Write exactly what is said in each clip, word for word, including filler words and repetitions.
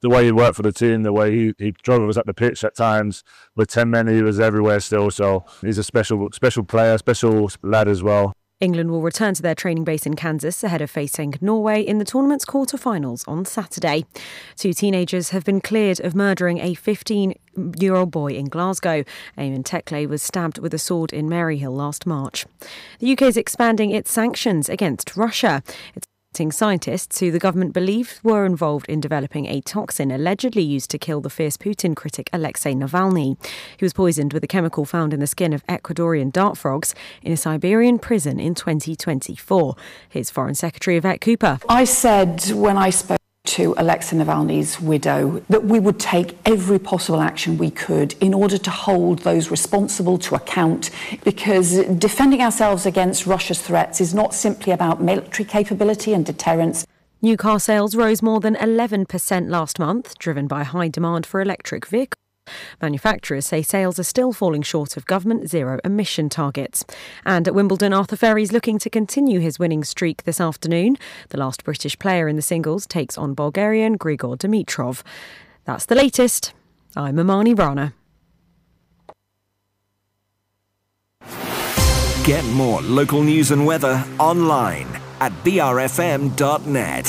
the way he worked for the team, the way he, he drove us up the pitch at times. With ten men, he was everywhere still. So he's a special, special player, special lad as well. England will return to their training base in Kansas ahead of facing Norway in the tournament's quarter-finals on Saturday. Two teenagers have been cleared of murdering a fifteen-year-old boy in Glasgow. Eamon Tekle was stabbed with a sword in Maryhill last March. The U K is expanding its sanctions against Russia. It's scientists who the government believe were involved in developing a toxin allegedly used to kill the fierce Putin critic Alexei Navalny. He was poisoned with a chemical found in the skin of Ecuadorian dart frogs in a Siberian prison in twenty twenty-four. Here's Foreign Secretary Yvette Cooper. I said when I spoke to Alexei Navalny's widow that we would take every possible action we could in order to hold those responsible to account, because defending ourselves against Russia's threats is not simply about military capability and deterrence. New car sales rose more than eleven percent last month, driven by high demand for electric vehicles. Manufacturers say sales are still falling short of government zero-emission targets. And at Wimbledon, Arthur Ferry's looking to continue his winning streak this afternoon. The last British player in the singles takes on Bulgarian Grigor Dimitrov. That's the latest. I'm Amani Rana. Get more local news and weather online at b r f m dot net.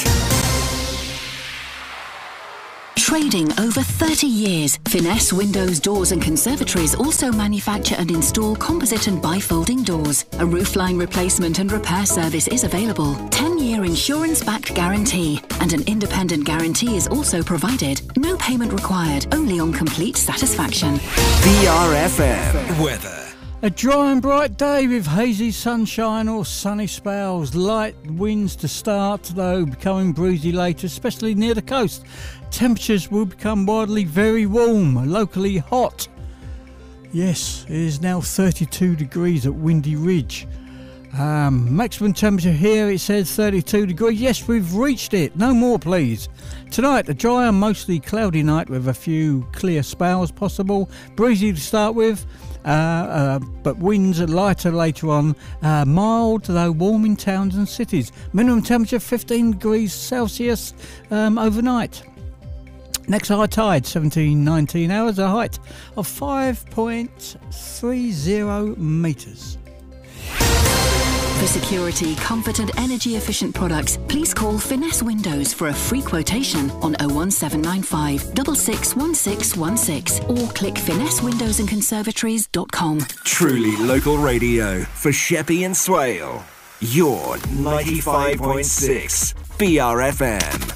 Trading over thirty years, Finesse Windows, Doors and Conservatories also manufacture and install composite and bifolding doors. A roofline replacement and repair service is available. ten-year insurance-backed guarantee and an independent guarantee is also provided. No payment required, only on complete satisfaction. B R F M weather. A dry and bright day with hazy sunshine or sunny spells. Light winds to start, though becoming breezy later, especially near the coast. Temperatures will become widely very warm, locally hot. Yes, it is now thirty-two degrees at Windy Ridge. Um, maximum temperature here, it says thirty-two degrees. Yes, we've reached it. No more, please. Tonight, a dry and mostly cloudy night with a few clear spells possible. Breezy to start with. Uh, uh, but winds are lighter later on. Uh, mild, though warm in towns and cities. Minimum temperature fifteen degrees Celsius um, overnight. Next high tide, seventeen nineteen hours, a height of five point three zero metres. For security, comfort and energy efficient products, please call Finesse Windows for a free quotation on oh one seven nine five, six six one six one six or click finesse windows and conservatories dot com. Truly local radio for Sheppey and Swale. Your ninety-five point six B R F M.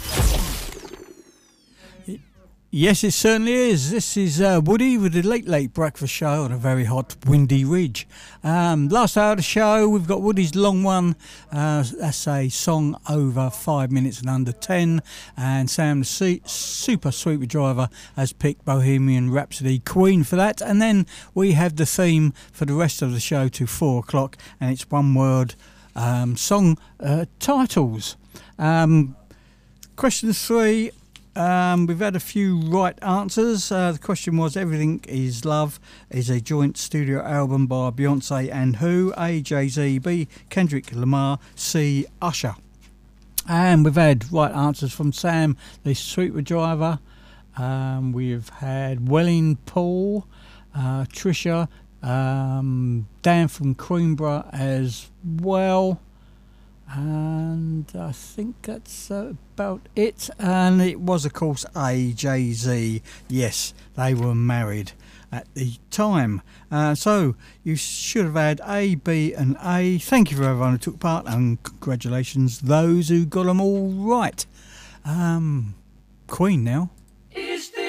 Yes, it certainly is. This is uh, Woody with the Late Late Breakfast Show on a very hot Windy Ridge. Um, last hour of the show, we've got Woody's Long One. Uh, that's a song over five minutes and under ten. And Sam, the C- super sweet driver, has picked Bohemian Rhapsody Queen for that. And then we have the theme for the rest of the show to four o'clock. And it's one word um, song uh, titles. Um, question three. Um, we've had a few right answers. Uh, the question was, Everything Is Love is a joint studio album by Beyonce and who? A, Jay-Z, B, Kendrick Lamar, C, Usher. And we've had right answers from Sam, the Sweetwood driver. Um, we've had Welling Paul, uh, Trisha, um, Dan from Queenborough as well. And I think that's uh, about it. And it was, of course, A, Jay-Z. Yes, they were married at the time. Uh, so you should have had A, B and A. Thank you for everyone who took part, and congratulations those who got them all right. Um, Queen now.